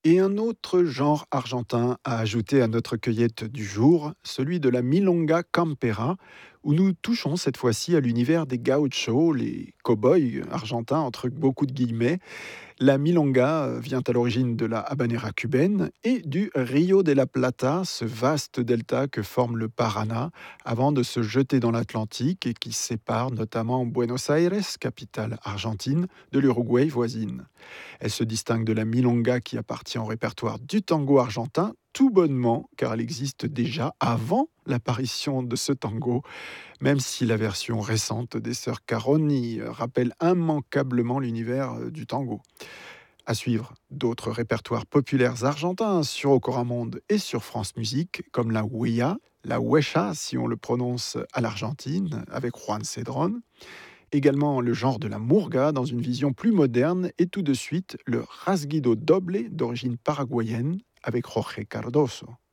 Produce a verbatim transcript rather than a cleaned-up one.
Et un autre genre argentin à ajouter à notre cueillette du jour, celui de la milonga campera, où nous touchons cette fois-ci à l'univers des gauchos, les cow-boys argentins entre beaucoup de guillemets. La milonga euh, vient à l'origine de la habanera cubaine et du Rio de la Plata, ce vaste delta que forme le Paraná, avant de se jeter dans l'Atlantique et qui sépare notamment Buenos Aires, capitale argentine, de l'Uruguay voisine. Elle se distingue de la milonga qui appartient au répertoire du tango argentin, tout bonnement, car elle existe déjà avant l'apparition de ce tango, même si la version récente des sœurs Caroni euh, rappelle immanquablement l'univers euh, du tango. À suivre, d'autres répertoires populaires argentins sur Ocoramonde et sur France Musique, comme la huilla, la huecha si on le prononce à l'argentine, avec Juan Cedron, également le genre de la murga dans une vision plus moderne et tout de suite le rasguido doble d'origine paraguayenne avec Jorge Cardoso.